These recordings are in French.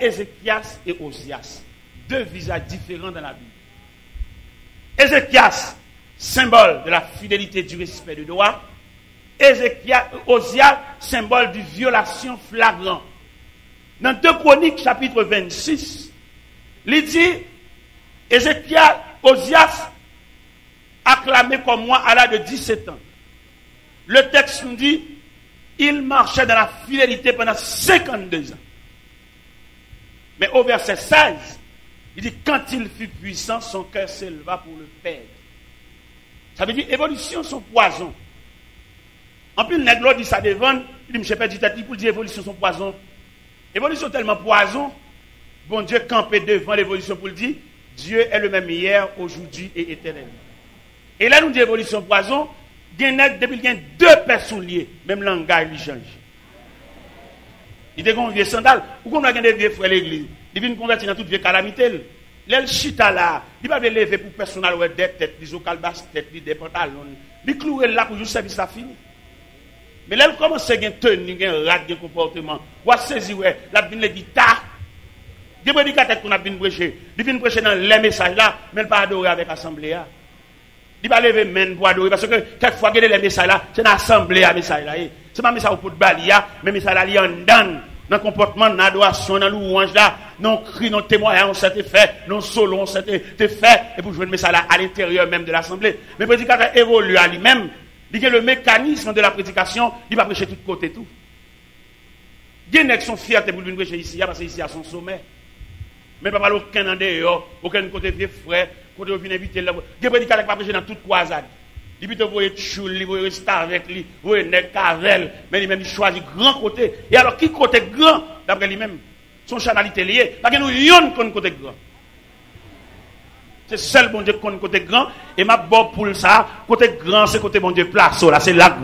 Ézéchias et Osias. Deux visages différents dans la Bible. Ézéchias, symbole de la fidélité, du respect du droit. Osias, symbole de violation flagrante. Dans 2 Chroniques, chapitre 26, il dit, Osias, acclamé comme moi à l'âge de 17 ans. Le texte nous dit, il marchait dans la fidélité pendant 52 ans. Mais au verset 16, il dit, quand il fut puissant, son cœur s'éleva pour le perdre. Ça veut dire, évolution, son poison. En plus, le nègre dit ça devant, il dit, je ne sais pas pour dire évolution, son poison. Évolution tellement poison, bon Dieu campé devant l'évolution pour le dire, Dieu est le même hier, aujourd'hui et éternellement. Et là, nous dit évolution poison, depuis qu'il y a 2 personnes liées, même langage, il change. Il dit qu'on vieux sandal, ou qu'on a des vieux frères l'église, il vient convertir dans toute vieille calamité. L'el chita là, il va lever pour personnel ou des têtes, des ocalbas têtes, des pantalons, il clouer là pour juste service à fini. Mais là, il commence à tenir, un rat de comportement. Ou à saisir, la vine les guitares. Des prédicateurs qu'on a bien prêché. Il vient prêcher dans les messages là, mais il ne pas adorer avec l'assemblée. Il va lever main pour adorer. Parce que quelquefois, il y a les messages là, c'est l'assemblée à message là. C'est pas un message pour balia, mais un message là, il y a un dan. Dans le comportement, dans l'adoration, dans louange là, non cri, non témoignage, on s'était fait, non solo, on s'était fait, et pour jouer le message là à l'intérieur même de l'assemblée. Mais le prédicateur évolue à lui-même. Il y a le mécanisme de la prédication, il va prêcher de tous côtés tout. Il y a des gens qui sont fiers pour venir prêcher ici, parce que ici à son sommet. Mais pas mal aucun en dehors, aucun côté vieux frère, côté où vient inviter là. Il y a des prédicateurs qui va prêcher dans toute croisade. Il peut vous voyez choule, vous voyez rester avec lui, vous voyez nèg cavel, mais lui-même il choisit grand côté. Et alors qui côté grand d'après lui-même, son chanalité lié, parce que nous yon qu'on côté grand. C'est seul bon Dieu qu'on côté grand et ma bon pour ça, côté grand c'est côté bon Dieu place là, c'est là.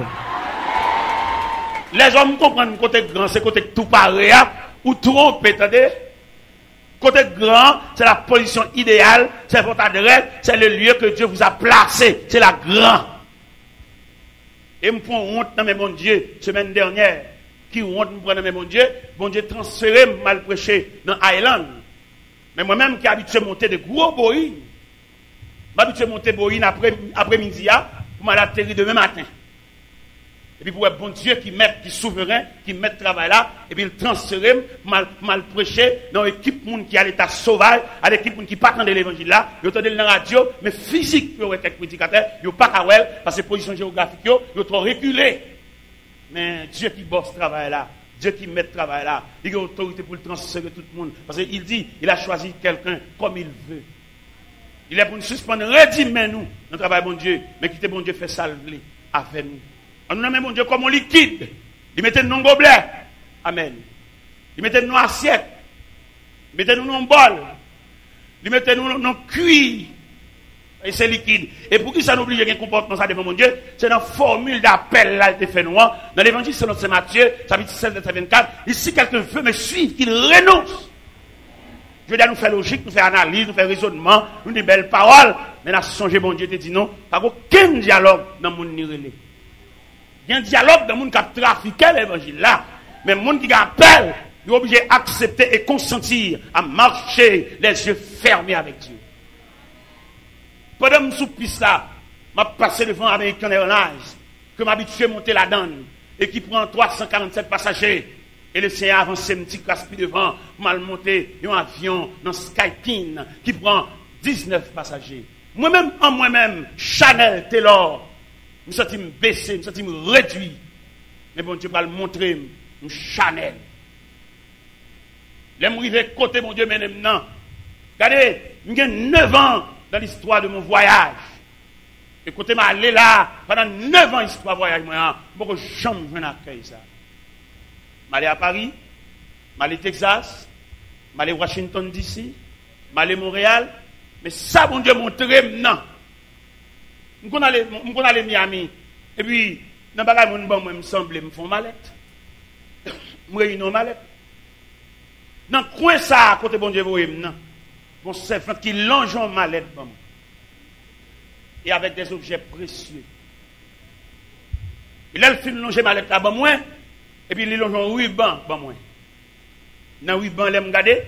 Les hommes comprennent côté grand c'est côté tout pareil ou trop attendez. Côté grand, c'est la position idéale, c'est votre adresse, c'est le lieu que Dieu vous a placé, c'est la grande. Et me prend honte dans mes bon Dieu, semaine dernière, qui honte me prend dans mes bon Dieu transféré mal prêché dans Island. Mais moi-même qui habitué à monter de gros boïnes, m'habitué à monter boïnes après-midi, pour m'aller atterrir demain matin. Et puis pour un bon Dieu qui est souverain, qui met le travail là, et puis il transfère, mal prêché, dans l'équipe qui a l'état sauvage, à l'équipe qui part dans l'évangile là, ils entendent dans la radio, mais physique, il y a quelques prédicateurs, ils n'ont pas qu'à parce que position géographique, ils ont trop reculé. Mais Dieu qui bosse ce travail là, Dieu qui met le travail là, il a autorité pour le transférer tout le monde. Parce qu'il dit, il a choisi quelqu'un comme il veut. Il est pour nous suspendre, redimez nous, dans le travail bon Dieu, mais quittez bon Dieu fait salver avec nous. On nous nomme mon Dieu comme un liquide. Il mettait nous dans gobelet. Amen. Il mettait nous dans assiette. Il mettait nous dans bol. Il mettait nous dans cuir. Et c'est liquide. Et pour qui ça nous oblige un comportement ça devant mon Dieu, c'est dans la formule d'appel là qui fait nous. Dans l'évangile selon Saint Matthieu, chapitre 16, verset 24. Ici, quelqu'un veut me suivre, qu'il renonce. Je veux dire, nous faire logique, nous faire analyse, nous faire raisonnement, nous des belles paroles. Mais nous songé, mon Dieu te dit non. Pas aucun dialogue dans le monde ni relais. Il y a un dialogue dans le monde qui a trafiqué l'évangile là. Mais le monde qui appelle, il est obligé d'accepter et consentir à marcher les yeux fermés avec Dieu. Pendant que je suis piste là, je passé devant American Airlines, que m'habitué à monter la donne, et qui prend 347 passagers. Et le Seigneur avance un petit caspi devant, mal monté un avion dans Skypin, qui prend 19 passagers. Moi-même, Chanel, Taylor, je me sens baissé, je me sens réduit. Mais bon Dieu va le montrer, Chanel. Les m'arriver côté mon Dieu maintenant. Regardez, j'ai 9 ans dans l'histoire de mon voyage. Et côté m'a allé là, pendant 9 ans histoire de voyage, moi, je ne jamais accueillir ça. Je suis allé à Paris, je suis allé au Texas, je suis allé à Washington DC, je suis allé à Montréal. Mais ça, bon Dieu, montre maintenant. Je suis allé à Miami. Et puis, dans le bagage, moi, me semble, me font mallette. Je réunis une mallette. Dans le coin, ça, à côté, bon Dieu, vous voyez maintenant. Bon servant qui longe en mallette, bon. Et avec des objets précieux. Et là, il fait longer mallette là, bon, moi. Et puis, il longe en ruban, bon, moi. Dans le ruban, il me regarder.